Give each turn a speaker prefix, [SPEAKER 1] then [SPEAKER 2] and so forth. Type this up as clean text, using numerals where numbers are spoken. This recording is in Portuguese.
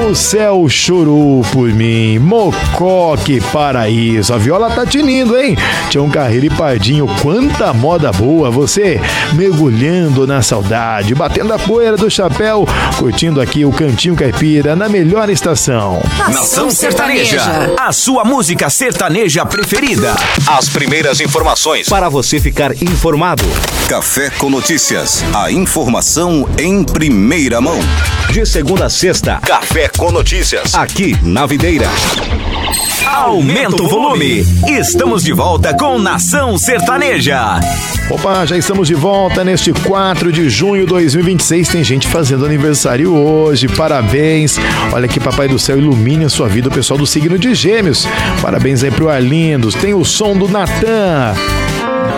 [SPEAKER 1] O céu chorou por mim, Mocó, que paraíso. A viola tá tinindo, hein? Tião Carreiro e Pardinho, quanta moda boa. Você mergulhando na saudade, batendo a poeira do chapéu, curtindo aqui o Cantinho Caipira na melhor estação.
[SPEAKER 2] Nação Sertaneja, a sua música sertaneja preferida. As primeiras informações para você ficar informado.
[SPEAKER 3] Café com Notícias, a informação em primeira mão.
[SPEAKER 2] De segunda a sexta, Café com Notícias, aqui na Videira. Aumenta o volume. Estamos de volta com Nação Sertaneja.
[SPEAKER 1] Opa, já estamos de volta neste 4 de junho de 2026. Tem gente fazendo aniversário hoje, parabéns. Olha que Papai do Céu ilumine a sua vida, o pessoal do signo de Gêmeos. Parabéns aí pro Arlindos. Tem o som do Natan.